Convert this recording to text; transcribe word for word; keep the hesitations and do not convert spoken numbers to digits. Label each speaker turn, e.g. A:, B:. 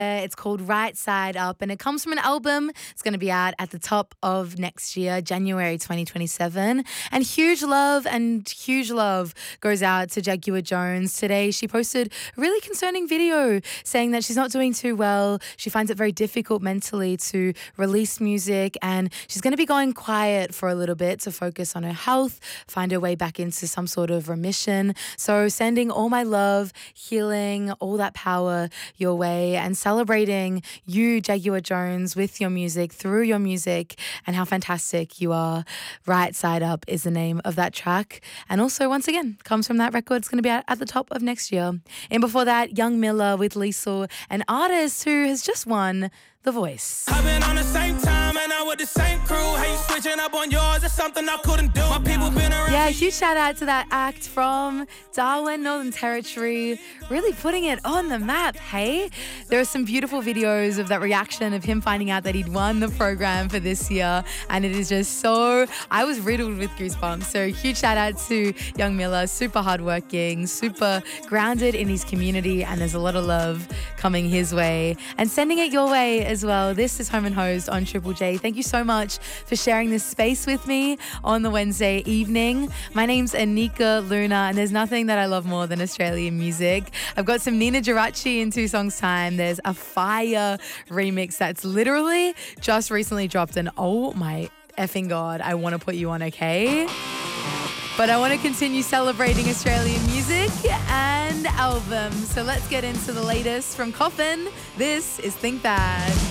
A: It's called Right Side Up, and it comes from an album. It's going to be out at the top of next year, January twenty twenty-seven. And huge love and huge love goes out to Jaguar Jones. Today, she posted a really concerning video saying that she's not doing too well. She finds it very difficult mentally to release music, and she's going to be going quiet for a little bit to focus on her health, find her way back into some sort of remission. So sending all my love, healing, all that power your way, and celebrating you, Jaguar Jones, with your music, through your music, and how fantastic you are. Right Side Up is the name of that track. And also, once again, comes from that record. It's going to be at, at the top of next year. And before that, Young Miller with Liesl, an artist who has just won The Voice.
B: I've been on the same time and I with the same crew. How you switching up on yours? It's something I couldn't do. My people been around.
A: Yeah, huge shout out to that act from Darwin, Northern Territory, really putting it on the map, hey? There are some beautiful videos of that reaction of him finding out that he'd won the program for this year, and it is just so, I was riddled with goosebumps. So huge shout out to Young Miller, super hardworking, super grounded in his community, and there's a lot of love coming his way and sending it your way as well. This is Home and Hosed on Triple J. Thank you so much for sharing this space with me on the Wednesday evening. My name's Anika Luna, and there's nothing that I love more than Australian music. I've got some Nina Geraci in two songs' time. There's a fire remix that's literally just recently dropped, and oh my effing God, I want to put you on, okay? But I want to continue celebrating Australian music and albums. So let's get into the latest from Coffin. This is Think Bad.